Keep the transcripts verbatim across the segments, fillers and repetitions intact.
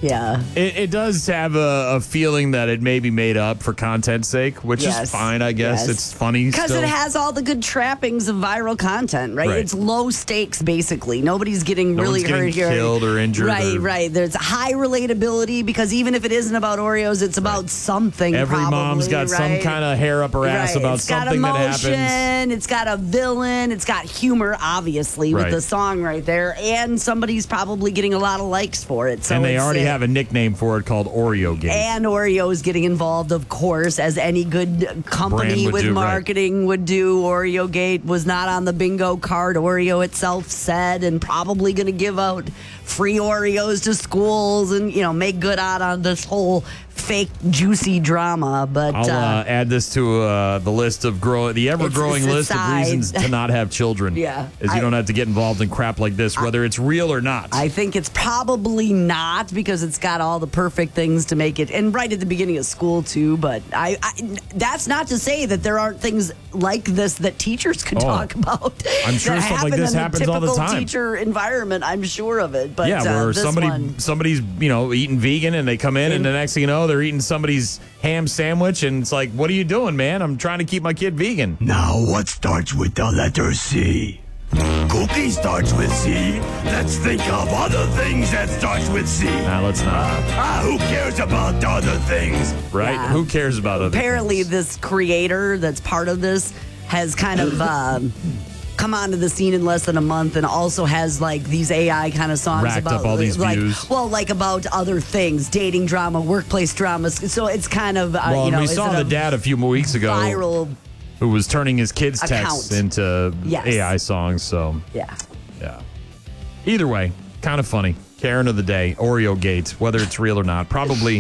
Yeah. It, it does have a, a feeling that it may be made up for content's sake, which Yes. is fine, I guess. Yes. It's funny Because still. it has all the good trappings of viral content, right? Right. It's low stakes, basically. Nobody's getting No really one's getting hurt here. killed or injured Right, or- right. There's high relatability because even if it isn't about Oreos, it's about Right. something. Every Every mom's got some kind of hair up her ass right. about it's got something that emotion, happens. It's got a villain. It's got humor, obviously, Right. with the song right there. And somebody's probably getting a lot of likes for it. So And they it's, already uh, have a nickname for it called Oreo Gate. And Oreo is getting involved, of course, as any good company Brand would with do, right. marketing would do. Oreo Gate was not on the bingo card, Oreo itself said, and probably going to give out free Oreos to schools and, you know, make good out on this whole fake juicy drama. But I'll uh, add this to uh, the list of grow the ever-growing It's- list it's of aside. reasons to not have children. Yeah. Is you I- don't have to get involved in crap like this, whether it's real or not. I think it's probably not because it's got all the perfect things to make it, and right at the beginning of school too. But I, I that's not to say that there aren't things like this that teachers could Oh. talk about. I'm sure that stuff like happen this in happens the all the typical time. Teacher environment, I'm sure of it. But yeah, uh, where this somebody one, somebody's you know eating vegan and they come in and the next thing you know they're eating somebody's ham sandwich and it's like, what are you doing, man? I'm trying to keep my kid vegan. Now, what starts with the letter C? Cookie starts with C. Let's think of other things that starts with C. Nah, let's not. Ah, who cares about the other things? Right? Yeah. Who cares about other apparently things? this creator that's part of this has kind of um, come onto the scene in less than a month and also has like these A I kind of songs Racked about up all these like views. well like about other things, dating drama, workplace dramas. So it's kind of uh, Well, you know we is saw it the a dad a few more weeks ago viral who was turning his kids' texts account. into Yes. A I songs. So yeah. yeah. Either way, kind of funny. Karen of the day, Oreo Gate, whether it's real or not, probably.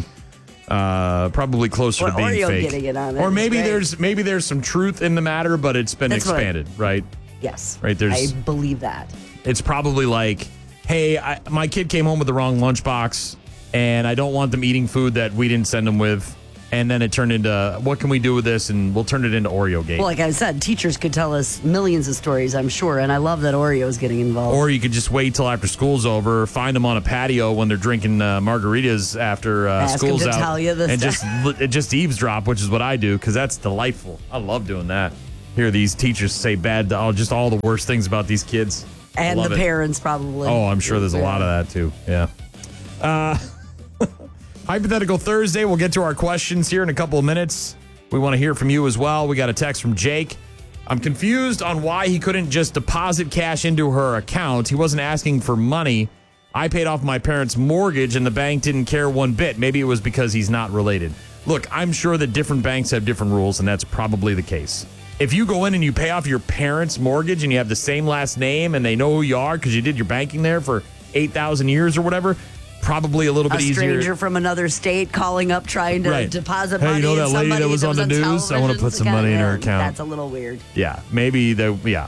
Uh, probably closer Well, to being Oreo fake, getting it on it or is maybe great. there's maybe there's some truth in the matter, but it's been That's what- expanded, right? Yes. Right, there's- I believe that. It's probably like, hey, I, my kid came home with the wrong lunchbox, and I don't want them eating food that we didn't send them with. And then it turned into, what can we do with this? And we'll turn it into Oreo Gate. Well, like I said, teachers could tell us millions of stories, I'm sure, and I love that Oreo's getting involved. Or you could just wait till after school's over, find them on a patio when they're drinking uh, margaritas after uh, Ask 'em school's to out, tell you the and stuff. just li- just eavesdrop, which is what I do because that's delightful. I love doing that. Hear these teachers say bad, oh, just all the worst things about these kids, and Love the it. parents probably. Oh, I'm sure there's a lot of that too. Yeah. Uh, Hypothetical Thursday. We'll get to our questions here in a couple of minutes. We want to hear from you as well. We got a text from Jake. I'm confused on why he couldn't just deposit cash into her account. He wasn't asking for money. I paid off my parents' mortgage and the bank didn't care one bit. Maybe it was because he's not related. Look, I'm sure that different banks have different rules, and that's probably the case. If you go in and you pay off your parents' mortgage and you have the same last name and they know who you are because you did your banking there for eight thousand years or whatever, probably a little A bit easier. stranger from another state calling up trying to Right. deposit Hey, money. you know in that lady that somebody was on the news? I wanna television's put some money in her account? account. That's a little weird. Yeah, maybe the yeah.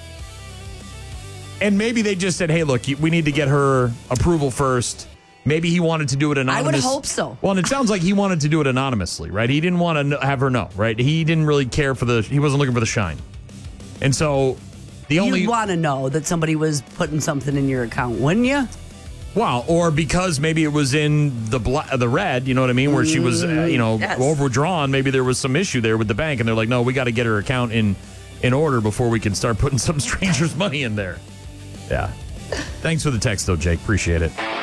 And maybe they just said, "Hey, look, we need to get her approval first." Maybe he wanted to do it anonymously. I would hope so. Well, and it sounds like he wanted to do it anonymously, right? He didn't want to have her know, right? He didn't really care for the. He wasn't looking for the shine, and so the only You'd want to know that somebody was putting something in your account, wouldn't you? Well, or because maybe it was in the bla- the red, you know what I mean, where she was, uh, you know, Yes. overdrawn. Maybe there was some issue there with the bank, and they're like, "No, we got to get her account in in order before we can start putting some stranger's money in there." Yeah. Thanks for the text, though, Jake. Appreciate it.